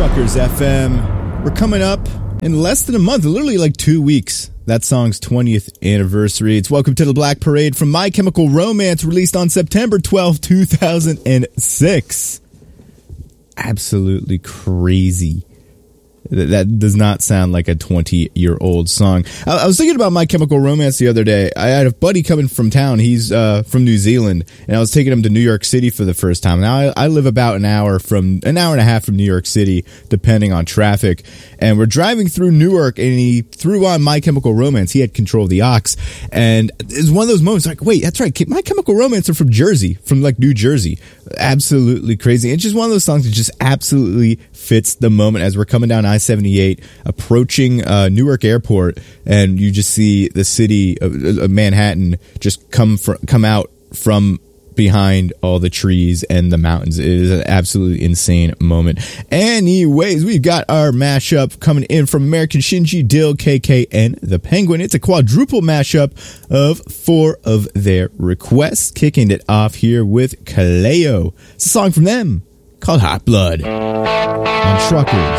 Truckers FM. We're coming up in less than a month, literally like 2 weeks. That song's 20th anniversary. It's Welcome to the Black Parade from My Chemical Romance, released on September 12, 2006. Absolutely crazy. That does not sound like a 20-year-old song. I was thinking about My Chemical Romance the other day. I had a buddy coming from town. He's from New Zealand, and I was taking him to New York City for the first time. Now, I live about an hour and a half from New York City, depending on traffic. And we're driving through Newark, and he threw on My Chemical Romance. He had control of the aux. And it's one of those moments like, wait, that's right. My Chemical Romance are from Jersey, from like New Jersey. Absolutely crazy. It's just one of those songs that just absolutely fits the moment as we're coming down I-78, approaching Newark Airport, and you just see the city of Manhattan just come out from behind all the trees and the mountains. It is an absolutely insane moment. Anyways, we've got our mashup coming in from American Shinji, Dill, KK, and the Penguin. It's a quadruple mashup of 4 of their requests. Kicking it off here with Kaleo. It's a song from them called Hot Blood on Truckers